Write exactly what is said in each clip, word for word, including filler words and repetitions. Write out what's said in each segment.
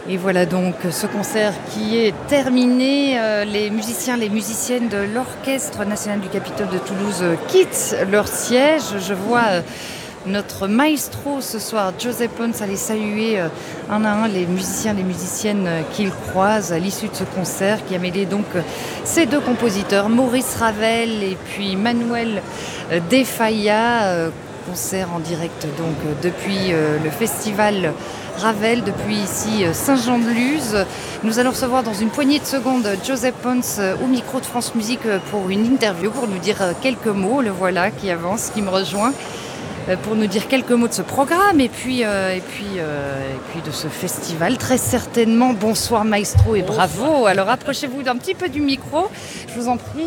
Et voilà donc ce concert qui est terminé. Euh, les musiciens, les musiciennes de l'Orchestre national du Capitole de Toulouse quittent leur siège. Je vois euh, notre maestro ce soir, José Pons, aller saluer euh, un à un les musiciens, les musiciennes euh, qu'il croise à l'issue de ce concert qui a mêlé donc euh, ces deux compositeurs, Maurice Ravel et puis Manuel euh, de Falla. Euh, concert en direct donc euh, depuis euh, le festival Ravel, depuis ici Saint-Jean-de-Luz. Nous allons recevoir dans une poignée de secondes José Pons au micro de France Musique pour une interview, pour nous dire quelques mots. Le voilà qui avance, qui me rejoint, pour nous dire quelques mots de ce programme et puis, euh, et puis, euh, et puis de ce festival. Très certainement, bonsoir maestro et bravo. Alors approchez-vous d'un petit peu du micro, je vous en prie.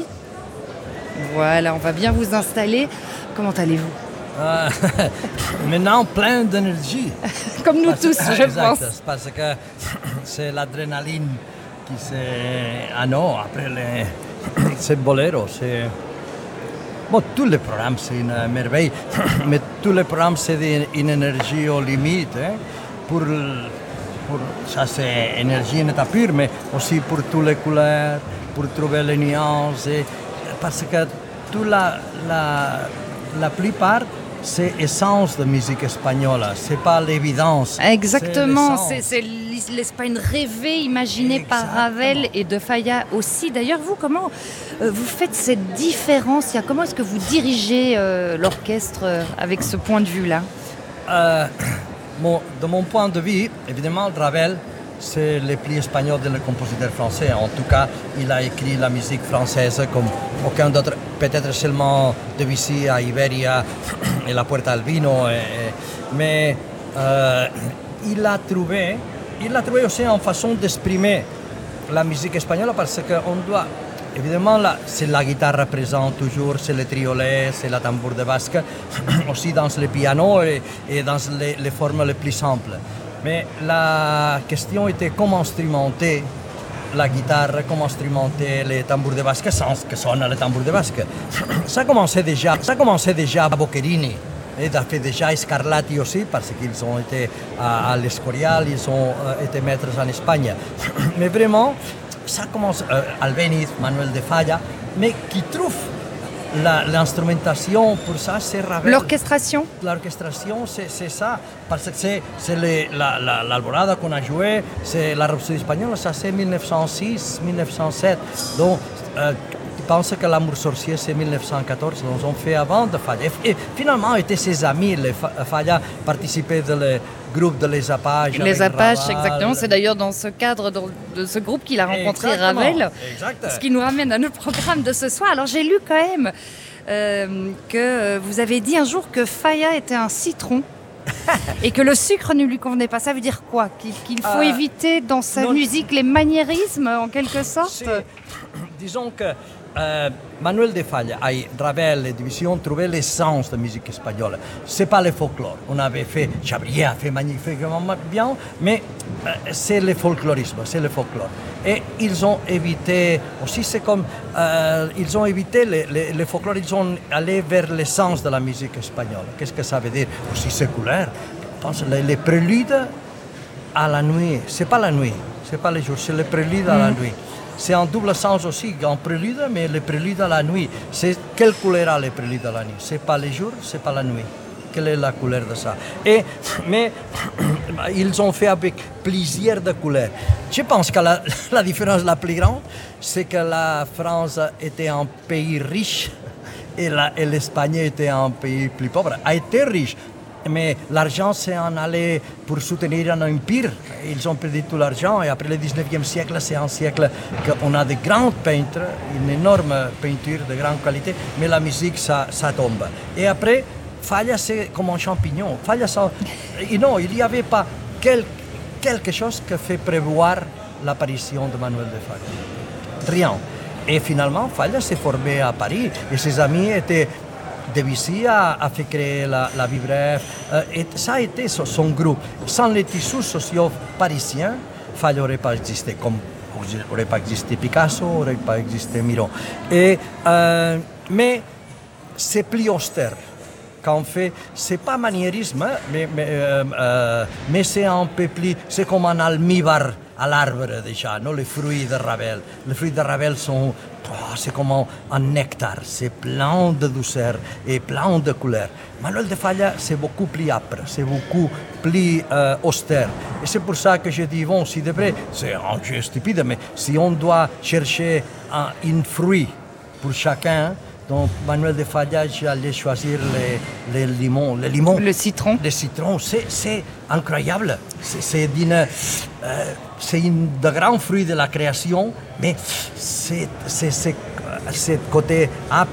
Voilà, on va bien vous installer. Comment allez-vous ? Euh, maintenant plein d'énergie. Comme nous parce, tous, je exact, pense. Parce que c'est l'adrénaline qui c'est... Ah non, après les... c'est Bolero, c'est... Bon, tous les programmes, c'est une merveille, mais tous les programmes, c'est une énergie aux limites. Hein? Pour, pour, ça, c'est énergie en état pur, mais aussi pour toutes les couleurs, pour trouver les nuances. Et, parce que toute la, la, la plupart, c'est l'essence de la musique espagnole, c'est pas l'évidence. Exactement, c'est, c'est, c'est l'Espagne rêvée, imaginée Exactement. par Ravel et de Falla aussi. D'ailleurs, vous, comment euh, vous faites cette différence ? Comment est-ce que vous dirigez euh, l'orchestre euh, avec ce point de vue-là ? euh, bon, De mon point de vue, évidemment, Ravel, c'est le plus espagnol des compositeurs français. En tout cas, il a écrit la musique française comme aucun d'autre, peut-être seulement Debussy à Iberia et la Puerta al Vino. Et, et, mais euh, il a trouvé, il a trouvé aussi une façon d'exprimer la musique espagnole parce qu'on doit, évidemment, là, c'est la guitare présente toujours, c'est le triolet, c'est la tambour de basque, aussi dans le piano et, et dans les, les formes les plus simples. Mais la question était comment instrumenter la guitare, comment instrumenter les tambours de basque sans que sonne le tambour de basque. Ça commençait déjà, ça commençait déjà à Boccherini, et ça fait déjà Scarlatti aussi, parce qu'ils ont été à, à l'Escorial, ils ont euh, été maîtres en Espagne. Mais vraiment, ça commence, euh, Albéniz, Manuel de Falla, mais qui trouve La, l'instrumentation pour ça, c'est Ravel. L'orchestration ? L'orchestration, c'est, c'est ça. Parce que c'est, c'est les, la, la, l'Alborada qu'on a joué, c'est la Rhapsodie espagnole, ça c'est dix-neuf cent six, dix-neuf cent sept. Donc, euh, tu penses que L'Amour sorcier, c'est dix-neuf cent quatorze, donc on fait avant de Falla. Et, et finalement, étaient ses amis. Les Falla participait dans le groupe de Les Apaches. Les Apaches, exactement. C'est d'ailleurs dans ce cadre de, de ce groupe qu'il a rencontré exactement. Ravel. Exact. Ce qui nous ramène à notre programme de ce soir. Alors j'ai lu quand même euh, que vous avez dit un jour que Falla était un citron et que le sucre ne lui convenait pas. Ça veut dire quoi ? Qu'il, qu'il faut euh, éviter dans sa non, musique les maniérismes en quelque sorte ? Disons que Euh, Manuel de Falla, Ravel et Debussy ont trouvé l'essence de la musique espagnole. Ce n'est pas le folklore. On avait fait, Chabrier a fait magnifiquement bien, mais euh, c'est le folklorisme, c'est le folklore. Et ils ont évité, aussi c'est comme, euh, ils ont évité le, le, le folklore, ils ont allé vers l'essence de la musique espagnole. Qu'est-ce que ça veut dire ? Aussi séculaire. Je pense les, les préludes à la nuit, ce n'est pas la nuit, ce n'est pas le jour, c'est le prélude à la nuit. C'est en double sens aussi, en prélude, mais le prélude à la nuit. C'est quelle couleur a le prélude à la nuit ? C'est pas le jour, c'est pas la nuit. Quelle est la couleur de ça ? Et, mais ils ont fait avec plaisir de couleurs. Je pense que la, la différence la plus grande, c'est que la France était un pays riche et, la, et l'Espagne était un pays plus pauvre. A été riche. Mais l'argent s'est en allé pour soutenir un empire. Ils ont perdu tout l'argent et après le dix-neuvième siècle, c'est un siècle qu'on a de grands peintres, une énorme peinture de grande qualité, mais la musique, ça, ça tombe. Et après, Falla, c'est comme un champignon. Falla, ça... Et non, il n'y avait pas quel, quelque chose qui fait prévoir l'apparition de Manuel de Falla. Rien. Et finalement, Falla s'est formé à Paris et ses amis étaient... Debussy a, a fait créer la, la vie brève, euh, et ça a été son, son groupe. Sans les tissus sociaux parisiens, Falla n'aurait pas existé, comme n'aurait pas existé Picasso, n'aurait pas existé Miró. Et, euh, mais c'est plus austère qu'on fait, c'est pas maniérisme, hein, mais, mais, euh, euh, mais c'est un peu plus, c'est comme un almíbar à l'arbre déjà, non, les fruits de Ravel. Les fruits de Ravel sont, oh, c'est comme un, un nectar, c'est plein de douceur et plein de couleurs. Manuel de Falla, c'est beaucoup plus âpre, c'est beaucoup plus euh, austère. Et c'est pour ça que je dis, bon, si de vrai, c'est un jeu stupide, mais si on doit chercher un, un fruit pour chacun, donc Manuel de Falla, j'allais choisir les, les limons. Les limons. Le citron. Le citron, c'est, c'est incroyable. C'est, c'est, d'une, euh, c'est une de grands fruits de la création, mais c'est, c'est, c'est, c'est côté âpre